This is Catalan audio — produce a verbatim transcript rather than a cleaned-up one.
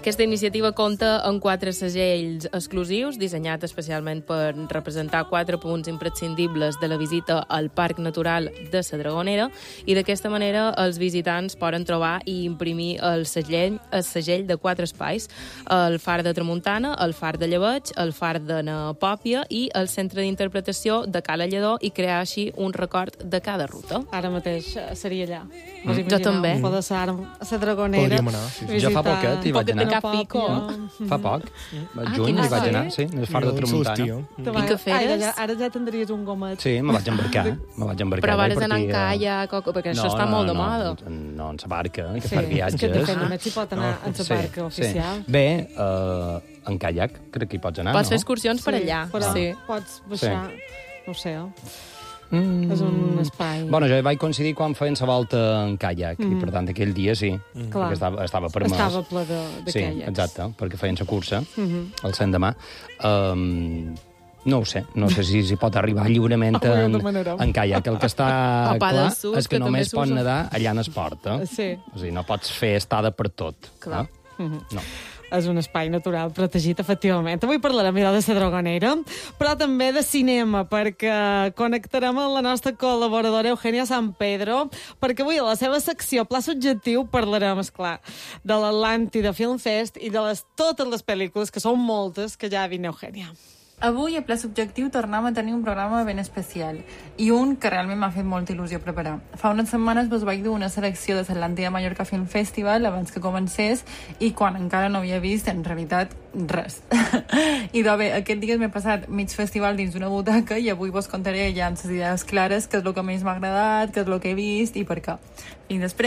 Aquesta iniciativa compta amb quatre segells exclusius, dissenyats especialment per representar quatre punts imprescindibles de la visita al Parc Natural de la Dragonera, i d'aquesta manera els visitants poden trobar i imprimir el segell, el segell de quatre espais: el Far de Tramuntana, el Far de Llebeig, el Far de na Pòpia i el Centre d'Interpretació de Cala Lledó, i crear així un record de cada ruta. Ara mateix seria allà. Mm. Jo també. Poder ser a la Dragonera. Podríem anar, sí, sí. Jo fa poquet hi vaig anar. De cap pico. Fa poc. Ah, Juny quina hi vaig sort. anar, sí, el Far de Tramuntana. I què feres? Ara, ara ja tindries un gomet. Sí, me vaig embarcar. Me vaig embarcar. Però vaig vas anar en partir, caiac, o... perquè no, això està no, molt de no, moda. No, no, en la barca, que Sí, per és viatges. que de fet només s'hi pot anar en la Sí, barca oficial. sí. Bé, uh, en caiac crec que hi pots anar, Pots no? fer excursions per allà. Però Sí. pots baixar, no ho sé, Mm. és un espai. Bueno, jo hi vaig coincidir quan feien la volta en caiac, mm. i per tant aquell dia sí, mm. Clar. perquè estava, estava permès. Estava ple de, de Sí, caiacs. exacte, perquè feien la cursa Mm -hmm. el l'endemà. Um, no ho sé, no sé si s'hi pot arribar lliurement Ho en, demanarem. en caiac. El que està O pa clar del sud, és que, que també només pot s'usa. nedar allà en esport. Eh? Sí. O sigui, no pots fer estada per tot. Clar. Eh? Mm -hmm. No. És un espai natural protegit, efectivament. Avui parlarem de la Dragonera, però també de cinema, perquè connectarem amb la nostra col·laboradora Eugènia San Pedro, perquè avui a la seva secció Pla Subjectiu parlarem, esclar, de l'Atlàntida Film Fest i de les, totes les pel·lícules, que són moltes, que ja ha vist Eugènia. Avui, a Pla Subjectiu, tornem a tenir un programa ben especial i un que realment m'ha fet molta il·lusió preparar. Fa unes setmanes vos vaig dur una selecció de l'Atlàntida Mallorca Film Festival abans que comencés i quan encara no havia vist, en realitat, res. I doncs bé, aquest dia m'he passat mig festival dins d'una butaca i avui vos contaré ja amb les idees clares què és el que més m'ha agradat, què és el que he vist i per què. Fins després.